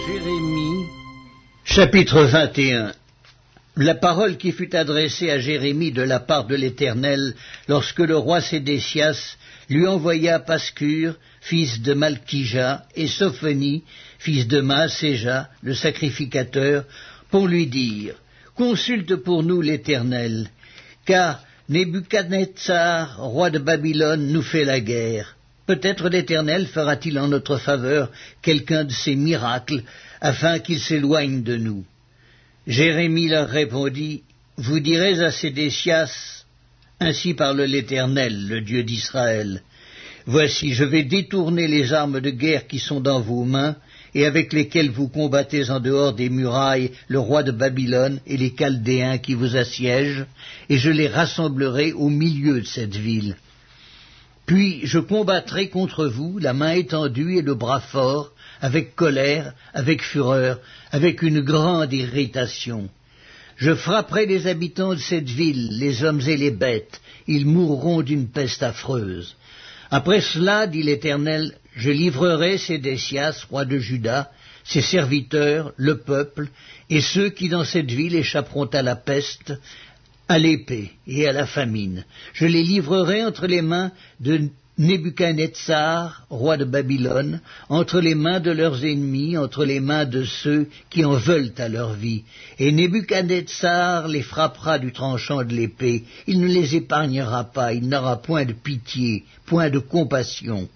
Jérémie, chapitre 21. La parole qui fut adressée à Jérémie de la part de l'Éternel, lorsque le roi Sédécias lui envoya Pascur, fils de Malkija, et Sophonie, fils de Maaséja, le sacrificateur, pour lui dire « Consulte pour nous l'Éternel, car Nebuchadnezzar, roi de Babylone, nous fait la guerre. Peut-être l'Éternel fera-t-il en notre faveur quelqu'un de ses miracles, afin qu'il s'éloigne de nous. » Jérémie leur répondit, « Vous direz à Sédécias, ainsi parle l'Éternel, le Dieu d'Israël. Voici, je vais détourner les armes de guerre qui sont dans vos mains, et avec lesquelles vous combattez en dehors des murailles le roi de Babylone et les Chaldéens qui vous assiègent, et je les rassemblerai au milieu de cette ville. Puis je combattrai contre vous, la main étendue et le bras fort, avec colère, avec fureur, avec une grande irritation. Je frapperai les habitants de cette ville, les hommes et les bêtes, ils mourront d'une peste affreuse. Après cela, dit l'Éternel, je livrerai Sédécias, roi de Juda, ses serviteurs, le peuple, et ceux qui dans cette ville échapperont à la peste, à l'épée et à la famine. Je les livrerai entre les mains de Nebuchadnezzar, roi de Babylone, entre les mains de leurs ennemis, entre les mains de ceux qui en veulent à leur vie. Et Nebuchadnezzar les frappera du tranchant de l'épée. Il ne les épargnera pas, il n'aura point de pitié, point de compassion.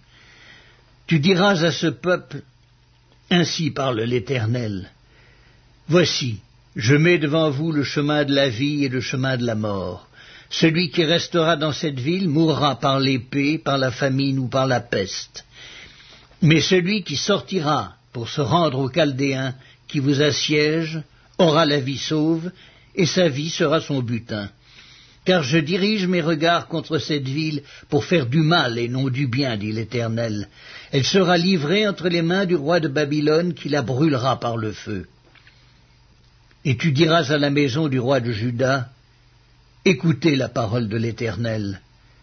Tu diras à ce peuple, ainsi parle l'Éternel, voici, je mets devant vous le chemin de la vie et le chemin de la mort. Celui qui restera dans cette ville mourra par l'épée, par la famine ou par la peste. Mais celui qui sortira pour se rendre aux Chaldéens qui vous assiègent aura la vie sauve, et sa vie sera son butin. Car je dirige mes regards contre cette ville pour faire du mal et non du bien, dit l'Éternel. Elle sera livrée entre les mains du roi de Babylone qui la brûlera par le feu. Et tu diras à la maison du roi de Juda, écoutez la parole de l'Éternel.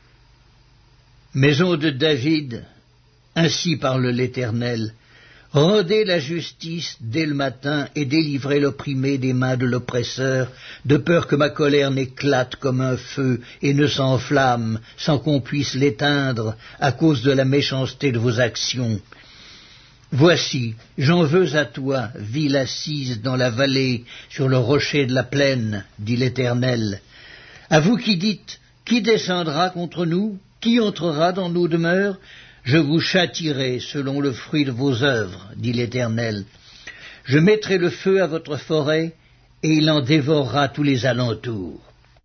Maison de David, ainsi parle l'Éternel, rendez la justice dès le matin et délivrez l'opprimé des mains de l'oppresseur, de peur que ma colère n'éclate comme un feu et ne s'enflamme sans qu'on puisse l'éteindre à cause de la méchanceté de vos actions. Voici, j'en veux à toi, ville assise dans la vallée, sur le rocher de la plaine, dit l'Éternel. À vous qui dites, qui descendra contre nous? Qui entrera dans nos demeures? Je vous châtierai selon le fruit de vos œuvres, dit l'Éternel. Je mettrai le feu à votre forêt, et il en dévorera tous les alentours.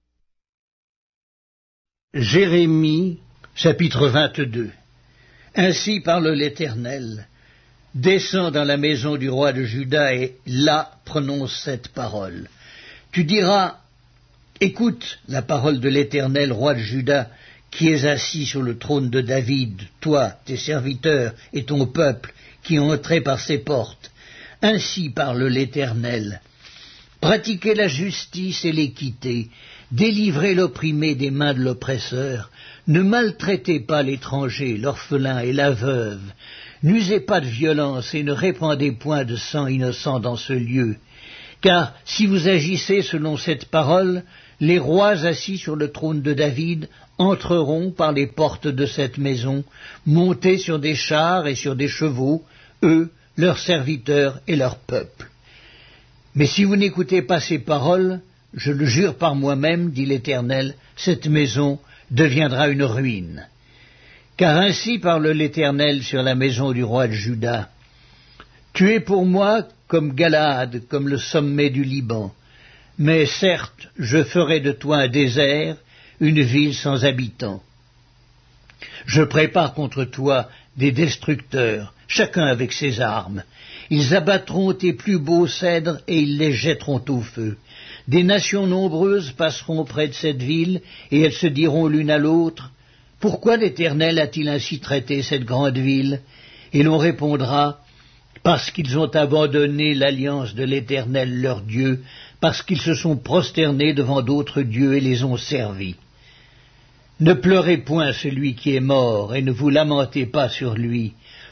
Jérémie, chapitre 22. Ainsi parle l'Éternel. Descends dans la maison du roi de Juda et là prononce cette parole. Tu diras, écoute la parole de l'Éternel, roi de Juda, qui es assis sur le trône de David, toi, tes serviteurs et ton peuple, qui entrez par ses portes. Ainsi parle l'Éternel. Pratiquez la justice et l'équité, délivrez l'opprimé des mains de l'oppresseur, ne maltraitez pas l'étranger, l'orphelin et la veuve, n'usez pas de violence et ne répandez point de sang innocent dans ce lieu. Car si vous agissez selon cette parole, les rois assis sur le trône de David entreront par les portes de cette maison, montés sur des chars et sur des chevaux, eux, leurs serviteurs et leur peuple. Mais si vous n'écoutez pas ces paroles, je le jure par moi-même, dit l'Éternel, cette maison deviendra une ruine. Car ainsi parle l'Éternel sur la maison du roi de Juda. Tu es pour moi comme Galaad, comme le sommet du Liban. Mais certes, je ferai de toi un désert, une ville sans habitants. Je prépare contre toi des destructeurs, chacun avec ses armes. Ils abattront tes plus beaux cèdres et ils les jetteront au feu. Des nations nombreuses passeront près de cette ville et elles se diront l'une à l'autre, « Pourquoi l'Éternel a-t-il ainsi traité cette grande ville ?» Et l'on répondra, « Parce qu'ils ont abandonné l'alliance de l'Éternel leur Dieu, parce qu'ils se sont prosternés devant d'autres dieux et les ont servis. » Ne pleurez point celui qui est mort, et ne vous lamentez pas sur lui.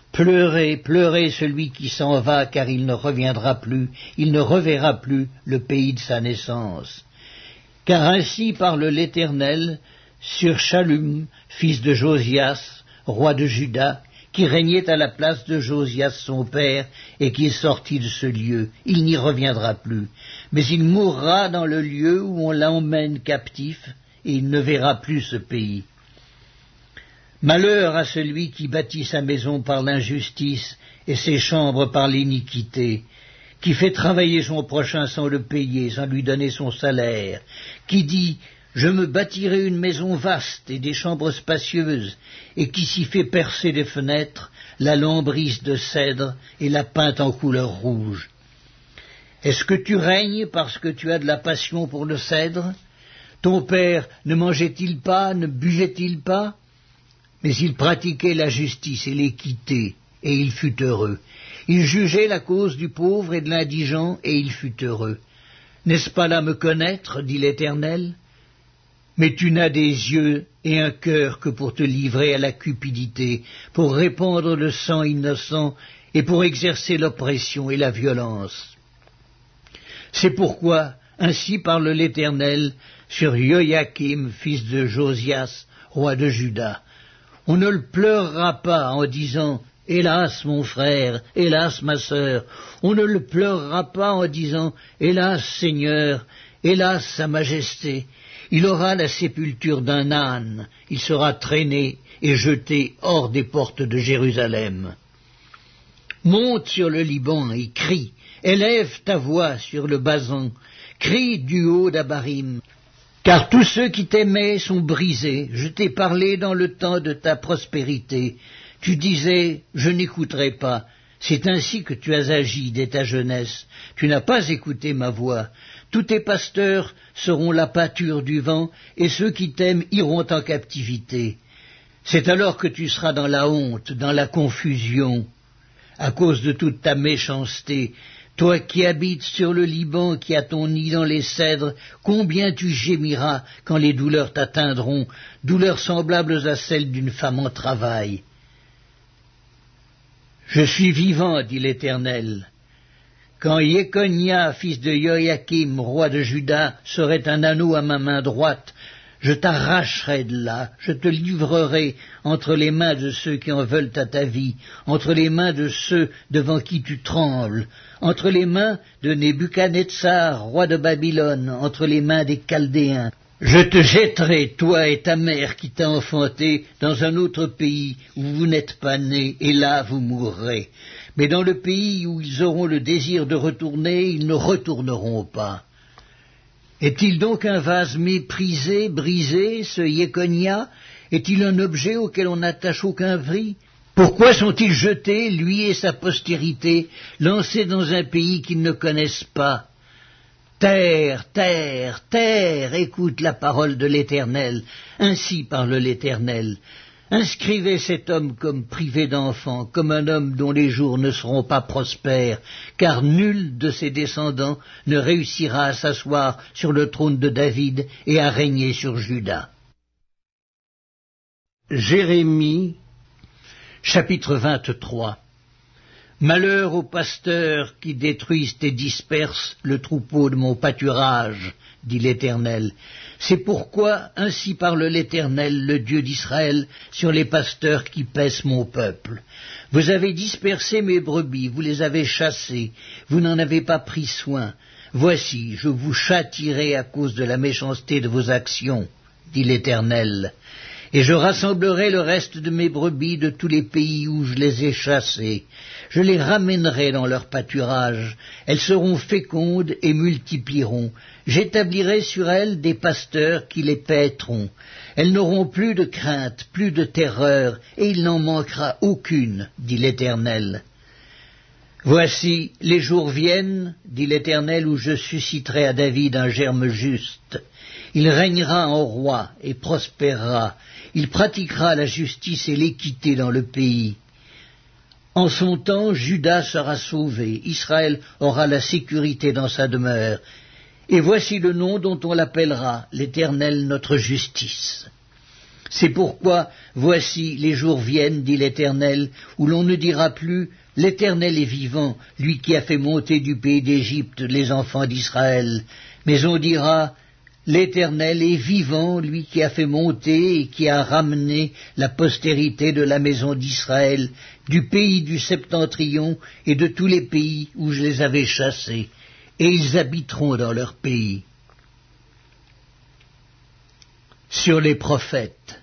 Pleurez, pleurez celui qui s'en va, car il ne reviendra plus, il ne reverra plus le pays de sa naissance. Car ainsi parle l'Éternel sur Shallum, fils de Josias, roi de Juda, qui régnait à la place de Josias son père, et qui est sorti de ce lieu. Il n'y reviendra plus, mais il mourra dans le lieu où on l'emmène captif, et il ne verra plus ce pays. Malheur à celui qui bâtit sa maison par l'injustice et ses chambres par l'iniquité, qui fait travailler son prochain sans le payer, sans lui donner son salaire, qui dit « Je me bâtirai une maison vaste et des chambres spacieuses », et qui s'y fait percer des fenêtres, la lambrise de cèdre et la peinte en couleur rouge. Est-ce que tu règnes parce que tu as de la passion pour le cèdre? Ton père ne mangeait-il pas, ne buvait-il pas? Mais il pratiquait la justice et l'équité, et il fut heureux. Il jugeait la cause du pauvre et de l'indigent, et il fut heureux. N'est-ce pas là me connaître, dit l'Éternel? Mais tu n'as des yeux et un cœur que pour te livrer à la cupidité, pour répandre le sang innocent, et pour exercer l'oppression et la violence. C'est pourquoi, ainsi parle l'Éternel sur Joachim, fils de Josias, roi de Juda. On ne le pleurera pas en disant « Hélas, mon frère, hélas, ma sœur ». On ne le pleurera pas en disant « Hélas, Seigneur, hélas, Sa Majesté ». Il aura la sépulture d'un âne, il sera traîné et jeté hors des portes de Jérusalem. Monte sur le Liban et crie, élève ta voix sur le Basan, crie du haut d'Abarim. Car tous ceux qui t'aimaient sont brisés, je t'ai parlé dans le temps de ta prospérité. Tu disais, je n'écouterai pas. C'est ainsi que tu as agi dès ta jeunesse. Tu n'as pas écouté ma voix. Tous tes pasteurs seront la pâture du vent, et ceux qui t'aiment iront en captivité. C'est alors que tu seras dans la honte, dans la confusion, à cause de toute ta méchanceté. Toi qui habites sur le Liban, qui as ton nid dans les cèdres, combien tu gémiras quand les douleurs t'atteindront, douleurs semblables à celles d'une femme en travail. Je suis vivant, dit l'Éternel. Quand Jéconia, fils de Joachim, roi de Juda, serait un anneau à ma main droite, je t'arracherai de là, je te livrerai entre les mains de ceux qui en veulent à ta vie, entre les mains de ceux devant qui tu trembles, entre les mains de Nebuchadnezzar, roi de Babylone, entre les mains des Chaldéens. Je te jetterai, toi et ta mère qui t'a enfanté, dans un autre pays où vous n'êtes pas nés, et là vous mourrez. Mais dans le pays où ils auront le désir de retourner, ils ne retourneront pas. Est-il donc un vase méprisé, brisé, ce Jéconia? Est-il un objet auquel on n'attache aucun prix? Pourquoi sont-ils jetés, lui et sa postérité, lancés dans un pays qu'ils ne connaissent pas? Terre, terre, terre, écoute la parole de l'Éternel, ainsi parle l'Éternel. Inscrivez cet homme comme privé d'enfant, comme un homme dont les jours ne seront pas prospères, car nul de ses descendants ne réussira à s'asseoir sur le trône de David et à régner sur Juda. Jérémie, chapitre 23. Malheur aux pasteurs qui détruisent et dispersent le troupeau de mon pâturage, dit l'Éternel. C'est pourquoi ainsi parle l'Éternel, le Dieu d'Israël, sur les pasteurs qui paissent mon peuple. Vous avez dispersé mes brebis, vous les avez chassées, vous n'en avez pas pris soin. Voici, je vous châtierai à cause de la méchanceté de vos actions, dit l'Éternel. Et je rassemblerai le reste de mes brebis de tous les pays où je les ai chassées. Je les ramènerai dans leur pâturage. Elles seront fécondes et multiplieront. J'établirai sur elles des pasteurs qui les paîtront. Elles n'auront plus de crainte, plus de terreur, et il n'en manquera aucune, dit l'Éternel. Voici, les jours viennent, dit l'Éternel, où je susciterai à David un germe juste. Il régnera en roi et prospérera. Il pratiquera la justice et l'équité dans le pays. En son temps, Juda sera sauvé, Israël aura la sécurité dans sa demeure. Et voici le nom dont on l'appellera, l'Éternel notre justice. C'est pourquoi, voici, les jours viennent, dit l'Éternel, où l'on ne dira plus, l'Éternel est vivant, lui qui a fait monter du pays d'Égypte les enfants d'Israël. Mais on dira, l'Éternel est vivant, lui qui a fait monter et qui a ramené la postérité de la maison d'Israël, du pays du septentrion et de tous les pays où je les avais chassés, et ils habiteront dans leur pays. Sur les prophètes.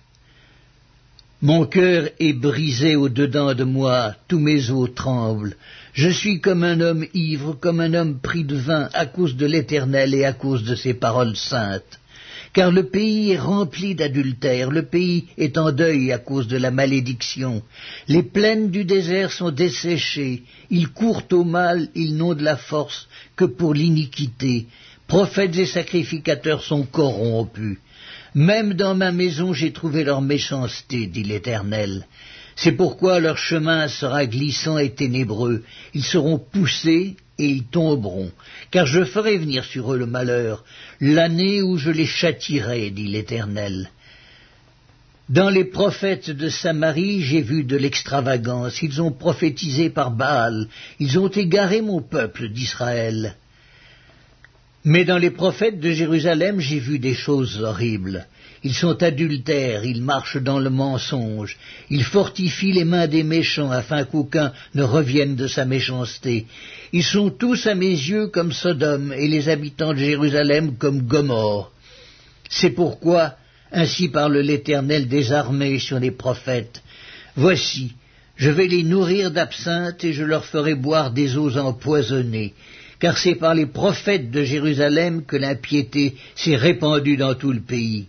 Mon cœur est brisé au-dedans de moi, tous mes os tremblent. Je suis comme un homme ivre, comme un homme pris de vin, à cause de l'Éternel et à cause de ses paroles saintes. Car le pays est rempli d'adultère, le pays est en deuil à cause de la malédiction. Les plaines du désert sont desséchées, ils courent au mal, ils n'ont de la force que pour l'iniquité. Prophètes et sacrificateurs sont corrompus. Même dans ma maison j'ai trouvé leur méchanceté, dit l'Éternel. C'est pourquoi leur chemin sera glissant et ténébreux. Ils seront poussés et ils tomberont, car je ferai venir sur eux le malheur, l'année où je les châtierai, dit l'Éternel. Dans les prophètes de Samarie, j'ai vu de l'extravagance. Ils ont prophétisé par Baal. Ils ont égaré mon peuple d'Israël. Mais dans les prophètes de Jérusalem, j'ai vu des choses horribles. Ils sont adultères, ils marchent dans le mensonge, ils fortifient les mains des méchants afin qu'aucun ne revienne de sa méchanceté. Ils sont tous à mes yeux comme Sodome et les habitants de Jérusalem comme Gomorrhe. C'est pourquoi, ainsi parle l'Éternel des armées sur les prophètes. Voici, je vais les nourrir d'absinthe et je leur ferai boire des eaux empoisonnées. Car c'est par les prophètes de Jérusalem que l'impiété s'est répandue dans tout le pays.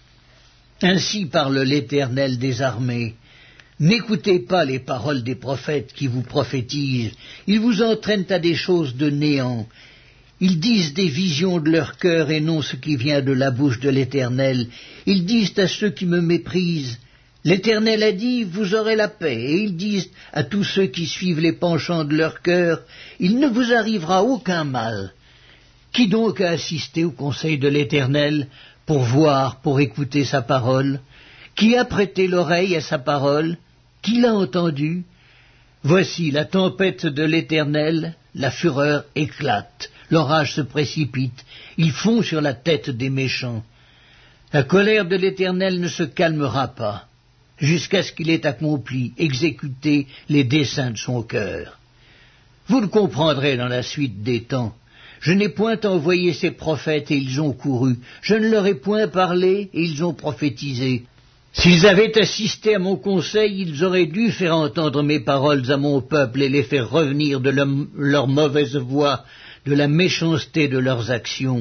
Ainsi parle l'Éternel des armées. N'écoutez pas les paroles des prophètes qui vous prophétisent, ils vous entraînent à des choses de néant. Ils disent des visions de leur cœur et non ce qui vient de la bouche de l'Éternel. Ils disent à ceux qui me méprisent, l'Éternel a dit, vous aurez la paix, et ils disent à tous ceux qui suivent les penchants de leur cœur, il ne vous arrivera aucun mal. Qui donc a assisté au conseil de l'Éternel pour voir, pour écouter sa parole? Qui a prêté l'oreille à sa parole? Qui l'a entendu? Voici la tempête de l'Éternel, la fureur éclate, l'orage se précipite, il fond sur la tête des méchants. La colère de l'Éternel ne se calmera pas, jusqu'à ce qu'il ait accompli, exécuté les desseins de son cœur. Vous le comprendrez dans la suite des temps. Je n'ai point envoyé ces prophètes et ils ont couru. Je ne leur ai point parlé et ils ont prophétisé. S'ils avaient assisté à mon conseil, ils auraient dû faire entendre mes paroles à mon peuple et les faire revenir de leur mauvaise voie, de la méchanceté de leurs actions.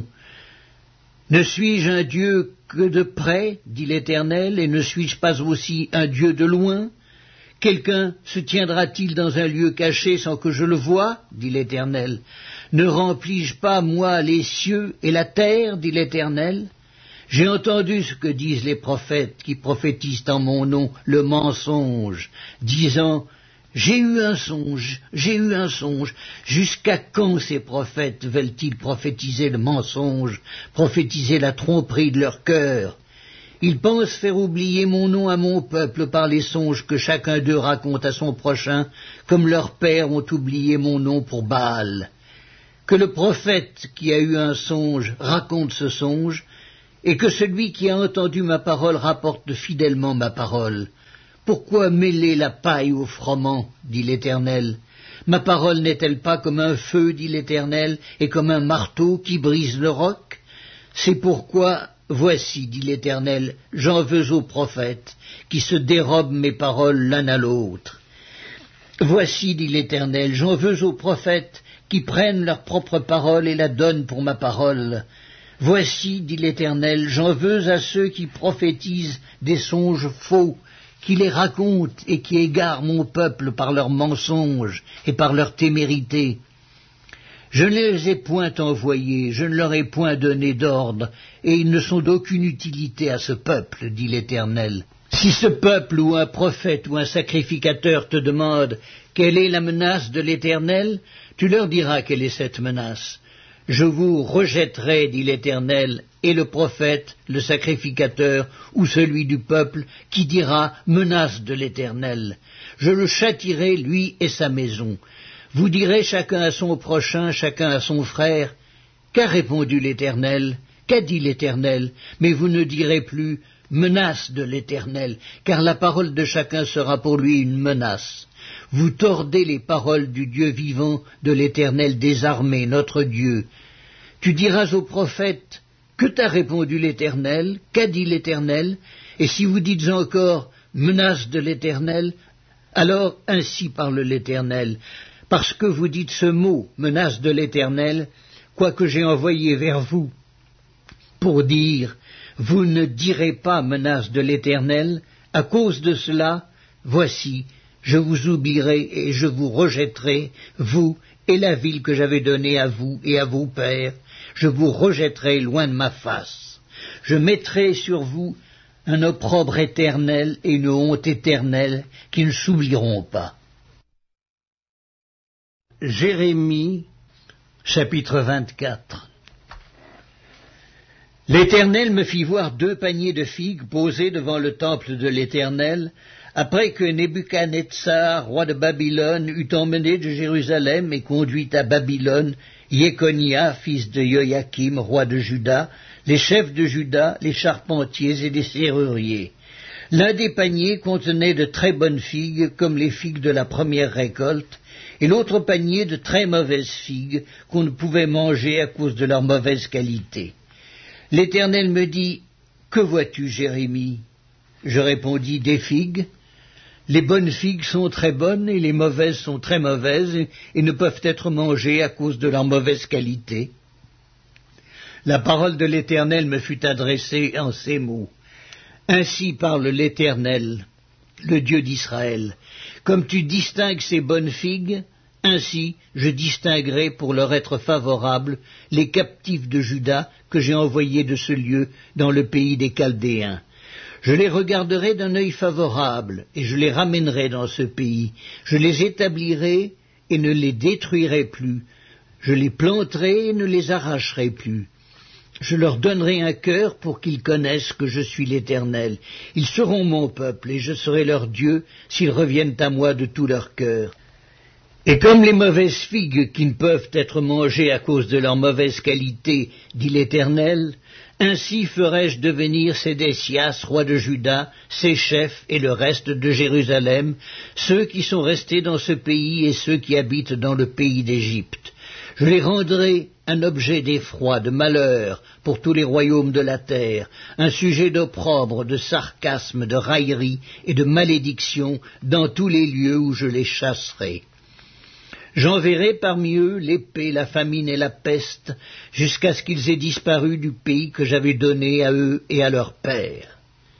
Ne suis-je un Dieu que de près, dit l'Éternel, et ne suis-je pas aussi un Dieu de loin? Quelqu'un se tiendra-t-il dans un lieu caché sans que je le voie, dit l'Éternel? Ne remplis-je pas, moi, les cieux et la terre, dit l'Éternel? J'ai entendu ce que disent les prophètes qui prophétisent en mon nom le mensonge, disant « J'ai eu un songe, j'ai eu un songe ». Jusqu'à quand ces prophètes veulent-ils prophétiser le mensonge, prophétiser la tromperie de leur cœur? Ils pensent faire oublier mon nom à mon peuple par les songes que chacun d'eux raconte à son prochain, comme leurs pères ont oublié mon nom pour Baal. Que le prophète qui a eu un songe raconte ce songe, et que celui qui a entendu ma parole rapporte fidèlement ma parole. Pourquoi mêler la paille au froment, dit l'Éternel? Ma parole n'est-elle pas comme un feu, dit l'Éternel, et comme un marteau qui brise le roc? C'est pourquoi, voici, dit l'Éternel, j'en veux aux prophètes, qui se dérobent mes paroles l'un à l'autre. Voici, dit l'Éternel, j'en veux aux prophètes, qui prennent leur propre parole et la donnent pour ma parole. Voici, dit l'Éternel, j'en veux à ceux qui prophétisent des songes faux, qui les racontent et qui égarent mon peuple par leurs mensonges et par leur témérité. Je ne les ai point envoyés, je ne leur ai point donné d'ordre, et ils ne sont d'aucune utilité à ce peuple, dit l'Éternel. Si ce peuple ou un prophète ou un sacrificateur te demande quelle est la menace de l'Éternel, tu leur diras quelle est cette menace. Je vous rejetterai, dit l'Éternel, et le prophète, le sacrificateur, ou celui du peuple, qui dira « menace de l'Éternel ». Je le châtierai, lui et sa maison. Vous direz chacun à son prochain, chacun à son frère « Qu'a répondu l'Éternel ? Qu'a dit l'Éternel ?» Mais vous ne direz plus « menace de l'Éternel », car la parole de chacun sera pour lui une menace. Vous tordez les paroles du Dieu vivant, de l'Éternel des armées, notre Dieu. Tu diras au prophète, que t'a répondu l'Éternel? Qu'a dit l'Éternel? Et si vous dites encore, menace de l'Éternel, alors ainsi parle l'Éternel, parce que vous dites ce mot, menace de l'Éternel, quoique j'ai envoyé vers vous, pour dire, vous ne direz pas menace de l'Éternel, à cause de cela, voici, je vous oublierai et je vous rejetterai, vous et la ville que j'avais donnée à vous et à vos pères, je vous rejetterai loin de ma face. Je mettrai sur vous un opprobre éternel et une honte éternelle qui ne s'oublieront pas. Jérémie, chapitre 24. L'Éternel me fit voir 2 paniers de figues posés devant le temple de l'Éternel, après que Nebuchadnezzar, roi de Babylone, eut emmené de Jérusalem et conduit à Babylone Jéconia, fils de Joachim, roi de Juda, les chefs de Juda, les charpentiers et les serruriers. L'un des paniers contenait de très bonnes figues, comme les figues de la première récolte, et l'autre panier de très mauvaises figues, qu'on ne pouvait manger à cause de leur mauvaise qualité. L'Éternel me dit, « Que vois-tu, Jérémie ?» Je répondis, « Des figues. Les bonnes figues sont très bonnes et les mauvaises sont très mauvaises et ne peuvent être mangées à cause de leur mauvaise qualité. » La parole de l'Éternel me fut adressée en ces mots. « Ainsi parle l'Éternel, le Dieu d'Israël. Comme tu distingues ces bonnes figues, ainsi je distinguerai pour leur être favorable les captifs de Juda que j'ai envoyés de ce lieu dans le pays des Chaldéens. Je les regarderai d'un œil favorable, et je les ramènerai dans ce pays. Je les établirai et ne les détruirai plus. Je les planterai et ne les arracherai plus. Je leur donnerai un cœur pour qu'ils connaissent que je suis l'Éternel. Ils seront mon peuple, et je serai leur Dieu, s'ils reviennent à moi de tout leur cœur. Et comme les mauvaises figues qui ne peuvent être mangées à cause de leur mauvaise qualité, dit l'Éternel, ainsi ferai-je devenir Sédécias, roi de Juda, ses chefs et le reste de Jérusalem, ceux qui sont restés dans ce pays et ceux qui habitent dans le pays d'Égypte. Je les rendrai un objet d'effroi, de malheur pour tous les royaumes de la terre, un sujet d'opprobre, de sarcasme, de raillerie et de malédiction dans tous les lieux où je les chasserai. J'enverrai parmi eux l'épée, la famine et la peste, jusqu'à ce qu'ils aient disparu du pays que j'avais donné à eux et à leurs pères.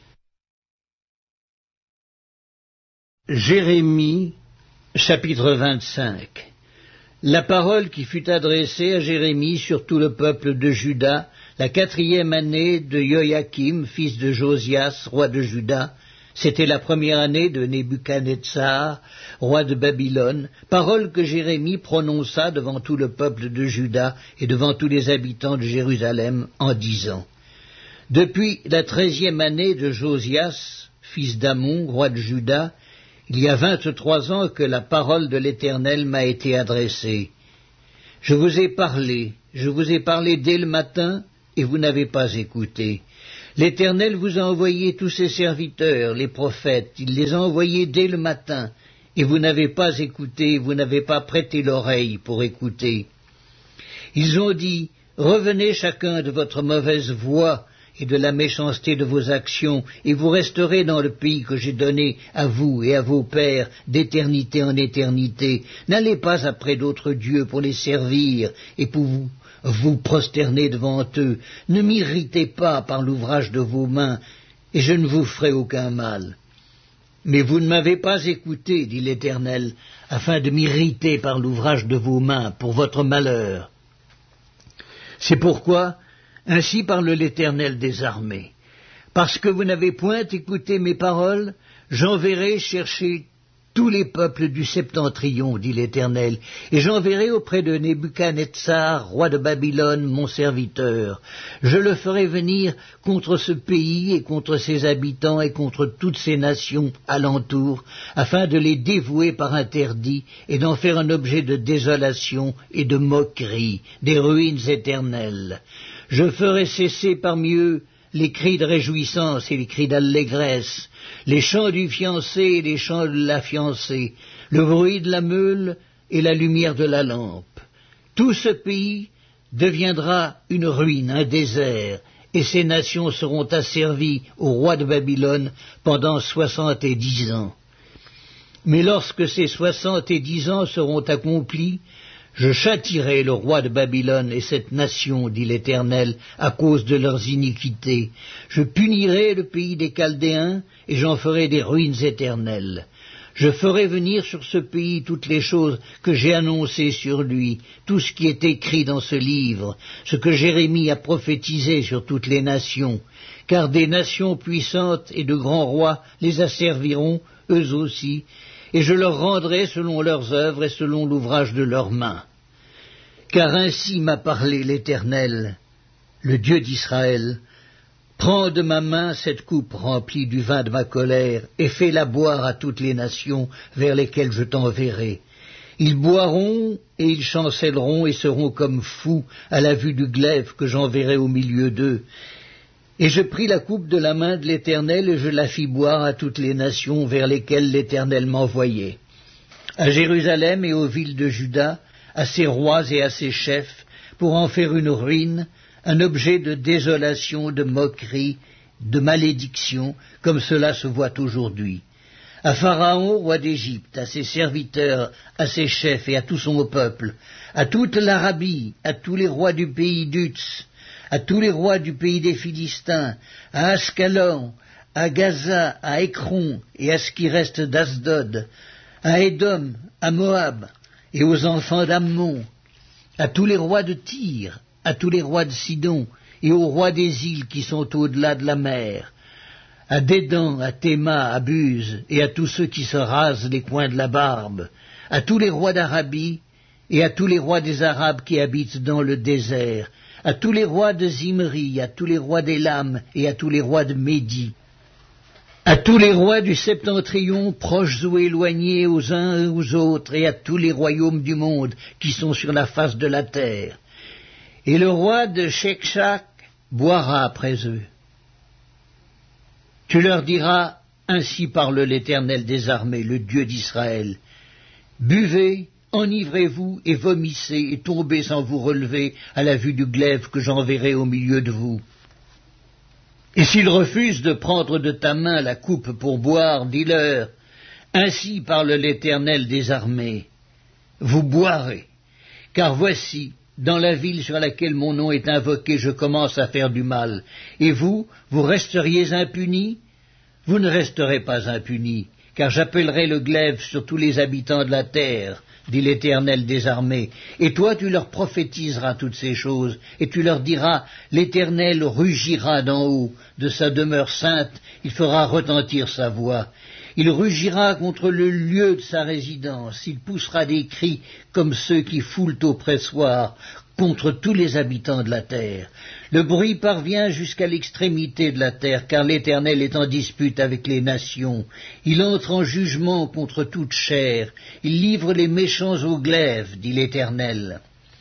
Jérémie, chapitre 25. La parole qui fut adressée à Jérémie sur tout le peuple de Juda, la 4e année de Joachim, fils de Josias, roi de Juda, c'était la première année de Nebuchadnezzar, roi de Babylone, parole que Jérémie prononça devant tout le peuple de Juda et devant tous les habitants de Jérusalem en disant, « Depuis la 13e année de Josias, fils d'Amon, roi de Juda, il y a 23 ans que la parole de l'Éternel m'a été adressée. Je vous ai parlé dès le matin, et vous n'avez pas écouté. L'Éternel vous a envoyé tous ses serviteurs, les prophètes, il les a envoyés dès le matin, et vous n'avez pas écouté, vous n'avez pas prêté l'oreille pour écouter. Ils ont dit, revenez chacun de votre mauvaise voie et de la méchanceté de vos actions, et vous resterez dans le pays que j'ai donné à vous et à vos pères d'éternité en éternité. N'allez pas après d'autres dieux pour les servir et pour vous prosterner devant eux. Ne m'irritez pas par l'ouvrage de vos mains, et je ne vous ferai aucun mal. Mais vous ne m'avez pas écouté, dit l'Éternel, afin de m'irriter par l'ouvrage de vos mains, pour votre malheur. C'est pourquoi, ainsi parle l'Éternel des armées. Parce que vous n'avez point écouté mes paroles, j'enverrai chercher tous les peuples du septentrion, dit l'Éternel, et j'enverrai auprès de Nebuchadnezzar, roi de Babylone, mon serviteur. Je le ferai venir contre ce pays et contre ses habitants et contre toutes ces nations alentour, afin de les dévouer par interdit et d'en faire un objet de désolation et de moquerie, des ruines éternelles. Je ferai cesser parmi eux les cris de réjouissance et les cris d'allégresse, les chants du fiancé et les chants de la fiancée, le bruit de la meule et la lumière de la lampe. Tout ce pays deviendra une ruine, un désert, et ces nations seront asservies au roi de Babylone pendant 70 ans. Mais lorsque ces 70 ans seront accomplis, je châtierai le roi de Babylone et cette nation, dit l'Éternel, à cause de leurs iniquités. Je punirai le pays des Chaldéens, et j'en ferai des ruines éternelles. Je ferai venir sur ce pays toutes les choses que j'ai annoncées sur lui, tout ce qui est écrit dans ce livre, ce que Jérémie a prophétisé sur toutes les nations, car des nations puissantes et de grands rois les asserviront, eux aussi, et je leur rendrai selon leurs œuvres et selon l'ouvrage de leurs mains. Car ainsi m'a parlé l'Éternel, le Dieu d'Israël. Prends de ma main cette coupe remplie du vin de ma colère, et fais-la boire à toutes les nations vers lesquelles je t'enverrai. Ils boiront, et ils chancelleront, et seront comme fous à la vue du glaive que j'enverrai au milieu d'eux. Et je pris la coupe de la main de l'Éternel, et je la fis boire à toutes les nations vers lesquelles l'Éternel m'envoyait. À Jérusalem et aux villes de Juda, à ses rois et à ses chefs, pour en faire une ruine, un objet de désolation, de moquerie, de malédiction, comme cela se voit aujourd'hui. À Pharaon, roi d'Égypte, à ses serviteurs, à ses chefs et à tout son peuple, à toute l'Arabie, à tous les rois du pays d'Utz, à tous les rois du pays des Philistins, à Ascalon, à Gaza, à Écron et à ce qui reste d'Asdod, à Édom, à Moab et aux enfants d'Ammon, à tous les rois de Tyr, à tous les rois de Sidon et aux rois des îles qui sont au-delà de la mer, à Dédan, à Théma, à Buse et à tous ceux qui se rasent les coins de la barbe, à tous les rois d'Arabie et à tous les rois des Arabes qui habitent dans le désert, à tous les rois de Zimri, à tous les rois d'Élam et à tous les rois de Médie, à tous les rois du septentrion, proches ou éloignés aux uns et aux autres, et à tous les royaumes du monde qui sont sur la face de la terre. Et le roi de Shekshak boira après eux. Tu leur diras, ainsi parle l'Éternel des armées, le Dieu d'Israël, buvez, enivrez-vous et vomissez et tombez sans vous relever à la vue du glaive que j'enverrai au milieu de vous. Et s'ils refusent de prendre de ta main la coupe pour boire, dis-leur, ainsi parle l'Éternel des armées, vous boirez, car voici, dans la ville sur laquelle mon nom est invoqué, je commence à faire du mal, et vous resteriez impunis? Vous ne resterez pas impunis, car j'appellerai le glaive sur tous les habitants de la terre, dit l'Éternel des armées, et toi tu leur prophétiseras toutes ces choses, et tu leur diras, l'Éternel rugira d'en haut, de sa demeure sainte, il fera retentir sa voix. Il rugira contre le lieu de sa résidence, il poussera des cris comme ceux qui foulent au pressoir, contre tous les habitants de la terre. Le bruit parvient jusqu'à l'extrémité de la terre, car l'Éternel est en dispute avec les nations. Il entre en jugement contre toute chair, il livre les méchants au glaive, dit l'Éternel.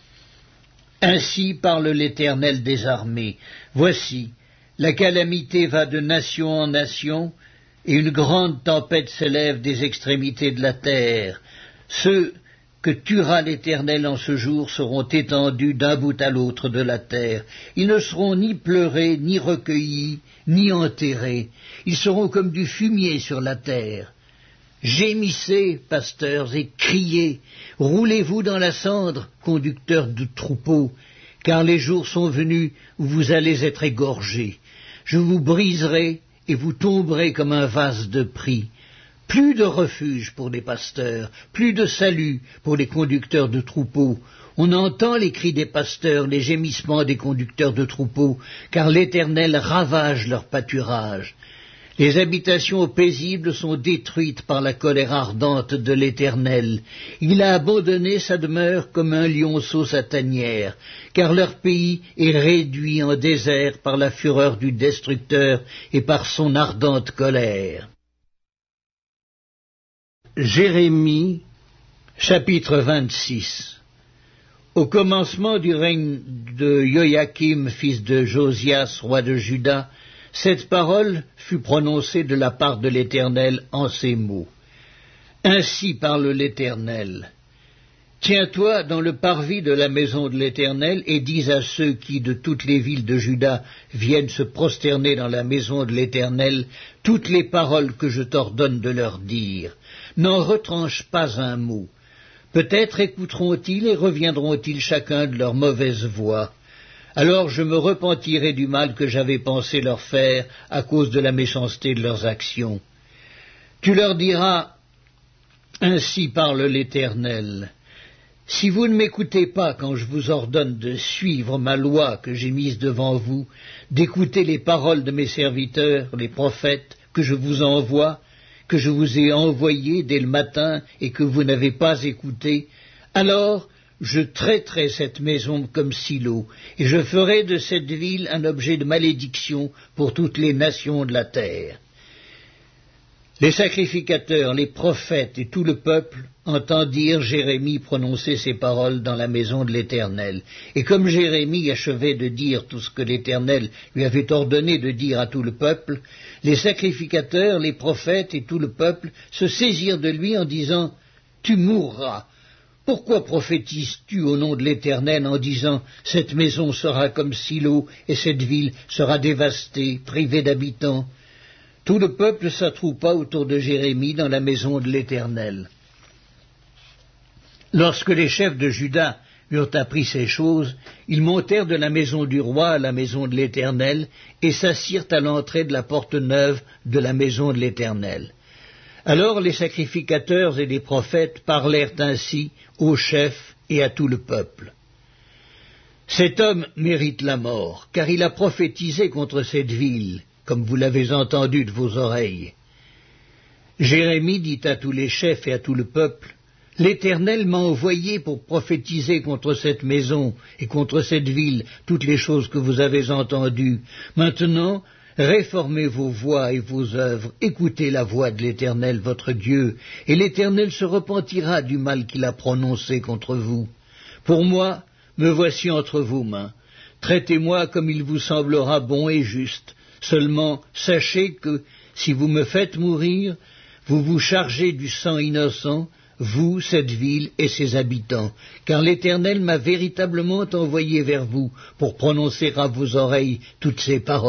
Ainsi parle l'Éternel des armées. Voici, la calamité va de nation en nation, et une grande tempête s'élève des extrémités de la terre. Ceux que tuera l'Éternel en ce jour seront étendus d'un bout à l'autre de la terre. Ils ne seront ni pleurés, ni recueillis, ni enterrés. Ils seront comme du fumier sur la terre. Gémissez, pasteurs, et criez. Roulez-vous dans la cendre, conducteurs de troupeaux, car les jours sont venus où vous allez être égorgés. Je vous briserai, et vous tomberez comme un vase de prix. Plus de refuge pour les pasteurs, plus de salut pour les conducteurs de troupeaux. On entend les cris des pasteurs, les gémissements des conducteurs de troupeaux, car l'Éternel ravage leur pâturage. Les habitations paisibles sont détruites par la colère ardente de l'Éternel. Il a abandonné sa demeure comme un lionceau sa tanière, car leur pays est réduit en désert par la fureur du destructeur et par son ardente colère. Jérémie, chapitre 26. Au commencement du règne de Joachim, fils de Josias, roi de Juda, cette parole fut prononcée de la part de l'Éternel en ces mots. Ainsi parle l'Éternel. Tiens-toi dans le parvis de la maison de l'Éternel et dis à ceux qui de toutes les villes de Juda viennent se prosterner dans la maison de l'Éternel toutes les paroles que je t'ordonne de leur dire. N'en retranche pas un mot. Peut-être écouteront-ils et reviendront-ils chacun de leur mauvaise voie. Alors je me repentirai du mal que j'avais pensé leur faire à cause de la méchanceté de leurs actions. Tu leur diras, ainsi parle l'Éternel, si vous ne m'écoutez pas quand je vous ordonne de suivre ma loi que j'ai mise devant vous, d'écouter les paroles de mes serviteurs, les prophètes, que je vous envoie, que je vous ai envoyés dès le matin et que vous n'avez pas écouté, alors je traiterai cette maison comme silo, et je ferai de cette ville un objet de malédiction pour toutes les nations de la terre. Les sacrificateurs, les prophètes et tout le peuple entendirent Jérémie prononcer ces paroles dans la maison de l'Éternel. Et comme Jérémie achevait de dire tout ce que l'Éternel lui avait ordonné de dire à tout le peuple, les sacrificateurs, les prophètes et tout le peuple se saisirent de lui en disant « Tu mourras ». Pourquoi prophétises-tu au nom de l'Éternel en disant « Cette maison sera comme Silo et cette ville sera dévastée, privée d'habitants » Tout le peuple s'attroupa autour de Jérémie dans la maison de l'Éternel. Lorsque les chefs de Juda eurent appris ces choses, ils montèrent de la maison du roi à la maison de l'Éternel et s'assirent à l'entrée de la porte neuve de la maison de l'Éternel. Alors les sacrificateurs et les prophètes parlèrent ainsi aux chefs et à tout le peuple. Cet homme mérite la mort, car il a prophétisé contre cette ville, comme vous l'avez entendu de vos oreilles. Jérémie dit à tous les chefs et à tout le peuple, « L'Éternel m'a envoyé pour prophétiser contre cette maison et contre cette ville toutes les choses que vous avez entendues. Maintenant, réformez vos voies et vos œuvres, écoutez la voix de l'Éternel votre Dieu, et l'Éternel se repentira du mal qu'il a prononcé contre vous. Pour moi, me voici entre vos mains. Traitez-moi comme il vous semblera bon et juste. Seulement, sachez que, si vous me faites mourir, vous vous chargez du sang innocent, vous, cette ville et ses habitants, car l'Éternel m'a véritablement envoyé vers vous pour prononcer à vos oreilles toutes ces paroles. »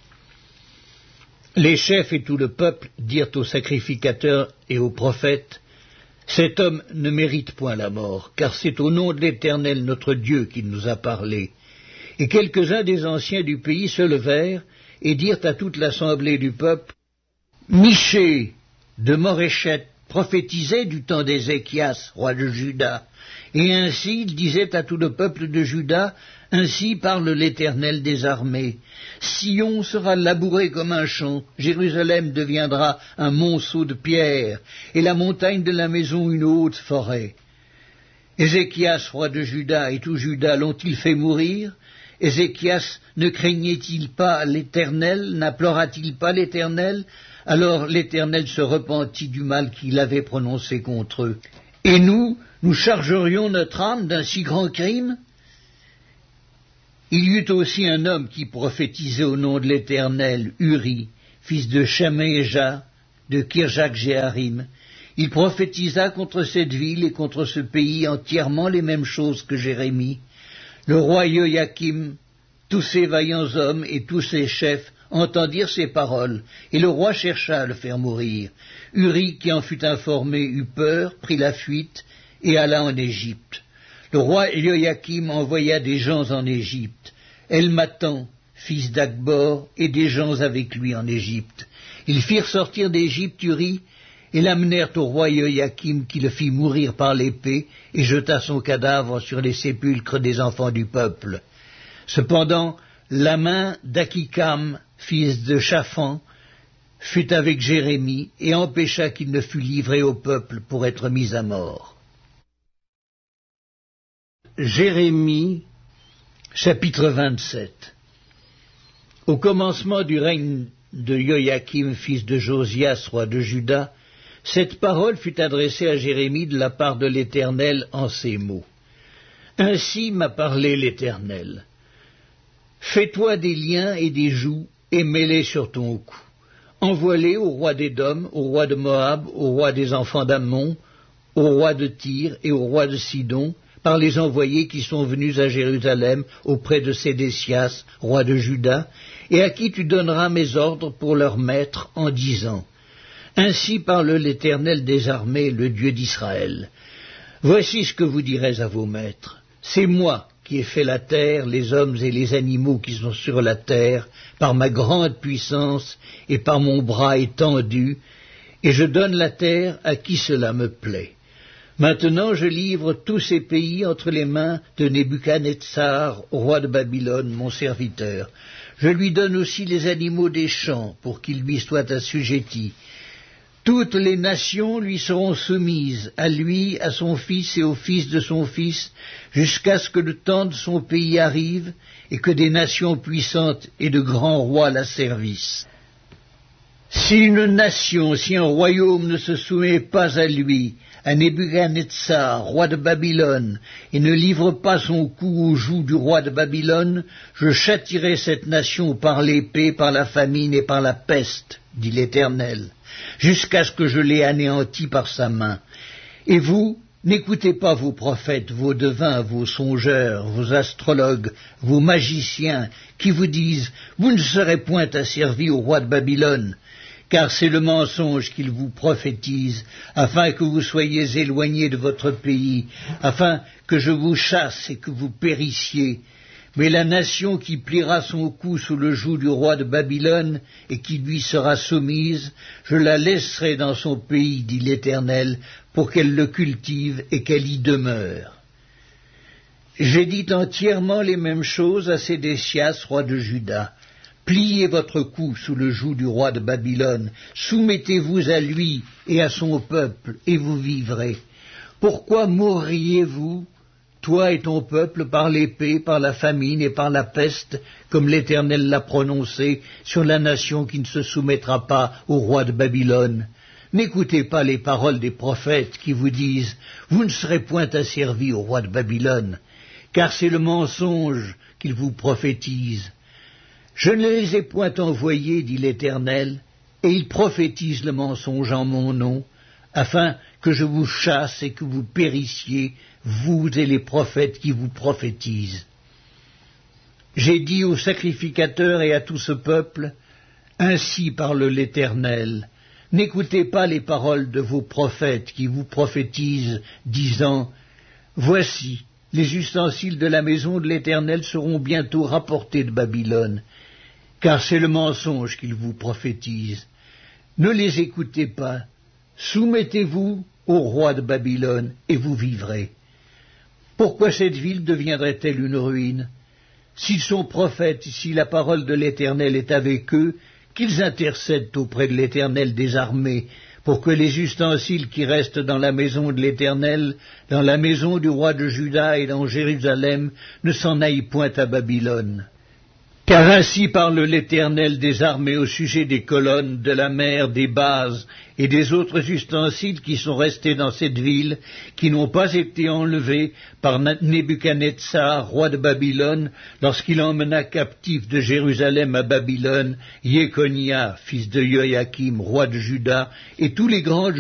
Les chefs et tout le peuple dirent aux sacrificateurs et aux prophètes, « Cet homme ne mérite point la mort, car c'est au nom de l'Éternel notre Dieu qu'il nous a parlé. » Et quelques-uns des anciens du pays se levèrent et dirent à toute l'assemblée du peuple, « Michée de Moréchet prophétisait du temps d'Ézéchias, roi de Juda, et ainsi il disait à tout le peuple de Juda, « Ainsi parle l'Éternel des armées. Sion sera labouré comme un champ, Jérusalem deviendra un monceau de pierre, et la montagne de la maison une haute forêt. Ézéchias, roi de Juda, et tout Juda l'ont-ils fait mourir? Ézéchias ne craignait-il pas l'Éternel, n'implora-t-il pas l'Éternel? Alors l'Éternel se repentit du mal qu'il avait prononcé contre eux. Et nous chargerions notre âme d'un si grand crime? Il y eut aussi un homme qui prophétisait au nom de l'Éternel, Uri, fils de Shaméja, de Kirjak-Jéarim. Il prophétisa contre cette ville et contre ce pays entièrement les mêmes choses que Jérémie. Le roi Joachim, tous ses vaillants hommes et tous ses chefs entendirent ces paroles, et le roi chercha à le faire mourir. Uri, qui en fut informé, eut peur, prit la fuite, et alla en Égypte. Le roi Joachim envoya des gens en Égypte, Elmatan, fils d'Akbor, et des gens avec lui en Égypte. Ils firent sortir d'Égypte Uri, et l'amenèrent au roi Joachim, qui le fit mourir par l'épée, et jeta son cadavre sur les sépulcres des enfants du peuple. Cependant, la main d'Akikam, fils de Shaphan, fut avec Jérémie et empêcha qu'il ne fût livré au peuple pour être mis à mort. Jérémie, chapitre 27. Au commencement du règne de Joachim, fils de Josias, roi de Juda, cette parole fut adressée à Jérémie de la part de l'Éternel en ces mots. Ainsi m'a parlé l'Éternel. Fais-toi des liens et des jougs et mets-les sur ton cou. Envoie-les au roi d'Édom, au roi de Moab, au roi des enfants d'Ammon, au roi de Tyr et au roi de Sidon, par les envoyés qui sont venus à Jérusalem auprès de Sédécias, roi de Juda, et à qui tu donneras mes ordres pour leur maître en disant, ainsi parle l'Éternel des armées, le Dieu d'Israël. Voici ce que vous direz à vos maîtres. C'est moi qui ai fait la terre, les hommes et les animaux qui sont sur la terre, par ma grande puissance et par mon bras étendu, et je donne la terre à qui cela me plaît. Maintenant je livre tous ces pays entre les mains de Nebuchadnezzar, roi de Babylone, mon serviteur. Je lui donne aussi les animaux des champs, pour qu'ils lui soient assujettis. Toutes les nations lui seront soumises, à lui, à son fils et au fils de son fils, jusqu'à ce que le temps de son pays arrive, et que des nations puissantes et de grands rois la servissent. Si une nation, si un royaume ne se soumet pas à lui, à Nebuchadnezzar, roi de Babylone, et ne livre pas son cou au joug du roi de Babylone, je châtierai cette nation par l'épée, par la famine et par la peste, dit l'Éternel, jusqu'à ce que je l'ai anéanti par sa main. Et vous, n'écoutez pas vos prophètes, vos devins, vos songeurs, vos astrologues, vos magiciens, qui vous disent « Vous ne serez point asservis au roi de Babylone », car c'est le mensonge qu'ils vous prophétisent, afin que vous soyez éloignés de votre pays, afin que je vous chasse et que vous périssiez. Mais la nation qui pliera son cou sous le joug du roi de Babylone et qui lui sera soumise, je la laisserai dans son pays, dit l'Éternel, pour qu'elle le cultive et qu'elle y demeure. J'ai dit entièrement les mêmes choses à Sédécias, roi de Juda. Pliez votre cou sous le joug du roi de Babylone, soumettez-vous à lui et à son peuple, et vous vivrez. Pourquoi mourriez-vous, toi et ton peuple, par l'épée, par la famine et par la peste, comme l'Éternel l'a prononcé, sur la nation qui ne se soumettra pas au roi de Babylone? N'écoutez pas les paroles des prophètes qui vous disent « Vous ne serez point asservis au roi de Babylone », car c'est le mensonge qu'ils vous prophétisent. Je ne les ai point envoyés, dit l'Éternel, et ils prophétisent le mensonge en mon nom, afin que je vous chasse et que vous périssiez, vous et les prophètes qui vous prophétisent. J'ai dit aux sacrificateurs et à tout ce peuple, ainsi parle l'Éternel, n'écoutez pas les paroles de vos prophètes qui vous prophétisent, disant, voici, les ustensiles de la maison de l'Éternel seront bientôt rapportés de Babylone, car c'est le mensonge qu'ils vous prophétisent. Ne les écoutez pas, soumettez-vous au roi de Babylone, et vous vivrez. Pourquoi cette ville deviendrait-elle une ruine? S'ils sont prophètes, si la parole de l'Éternel est avec eux, qu'ils intercèdent auprès de l'Éternel des armées, pour que les ustensiles qui restent dans la maison de l'Éternel, dans la maison du roi de Juda et dans Jérusalem, ne s'en aillent point à Babylone. Car ainsi parle l'Éternel des armées au sujet des colonnes, de la mer, des bases et des autres ustensiles qui sont restés dans cette ville, qui n'ont pas été enlevés par Nebuchadnezzar, roi de Babylone, lorsqu'il emmena captif de Jérusalem à Babylone Jéconia, fils de Joachim, roi de Juda, et tous les grands